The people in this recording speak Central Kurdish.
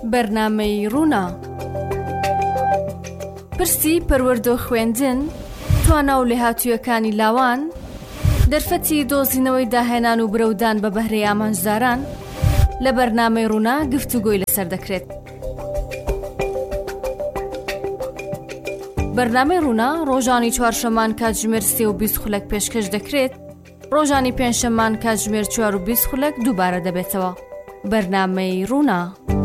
بەرنامەی ڕوونا. پرسی پەروەردە و خوێندن، توانە و لێهاتوویەکانی لاوان، دەرفەتی دۆزینەوەی داهێنان و برەودان بە بەهرەی ئامانجداران لە بەرنامەی ڕوونا گفتوگۆی لەسەر دەکرێت. بەرنامەی ڕوونا ڕۆژانی چوارشەمان کاتژمێر 3:20 خولەک پێشکەش دەکرێت، ڕۆژانی پێنجشەمان کاتژمێر 4:20 خولەک دووبارە دەبێتەوە. بەرنامەی ڕوونا.